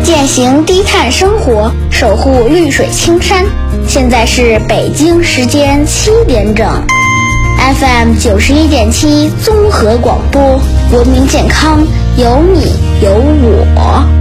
践行低碳生活，守护绿水青山。现在是北京时间7点整。FM 91.7综合广播，文明健康，有你有我。